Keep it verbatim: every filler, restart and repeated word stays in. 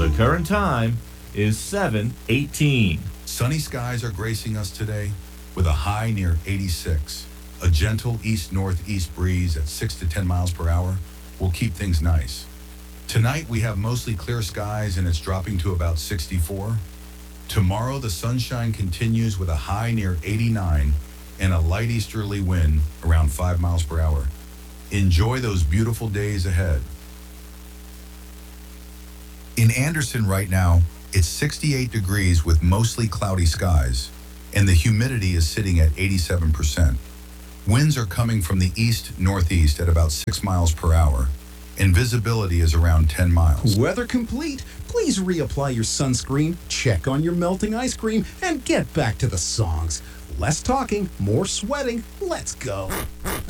The current time is seven eighteen. Sunny skies are gracing us today with a high near eighty-six. A gentle east-northeast breeze at six to ten miles per hour will keep things nice. Tonight we have mostly clear skies and it's dropping to about sixty-four. Tomorrow the sunshine continues with a high near eighty-nine and a light easterly wind around five miles per hour. Enjoy those beautiful days ahead. In Anderson right now, it's sixty-eight degrees with mostly cloudy skies, and the humidity is sitting at eighty-seven percent. Winds are coming from the east-northeast at about six miles per hour, and visibility is around ten miles. Weather complete. Please reapply your sunscreen, check on your melting ice cream, and get back to the songs. Less talking, more sweating. Let's go.